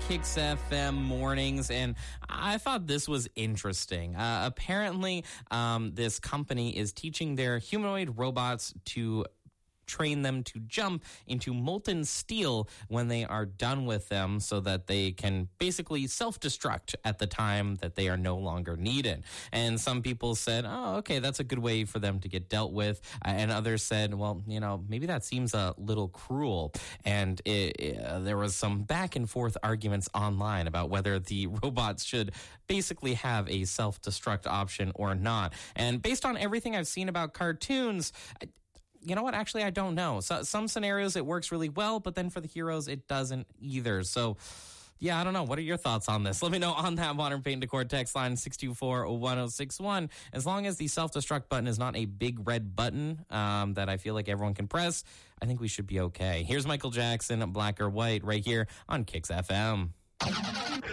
Kicks FM mornings, and I thought this was interesting. Apparently, this company is teaching their humanoid robots to train them to jump into molten steel when they are done with them so that they can basically self-destruct at the time that they are no longer needed. And some people said, oh, okay, that's a good way for them to get dealt with. And others said, well, maybe that seems a little cruel. And there was some back and forth arguments online about whether the robots should basically have a self-destruct option or not. And based on everything I've seen about cartoons, you know what? Actually, I don't know. So, some scenarios it works really well, but then for the heroes, it doesn't either. So, yeah, I don't know. What are your thoughts on this? Let me know on that Modern Paint Decor text line 624-1061. As long as the self-destruct button is not a big red button that I feel like everyone can press, I think we should be okay. Here's Michael Jackson, Black or White, right here on Kicks FM.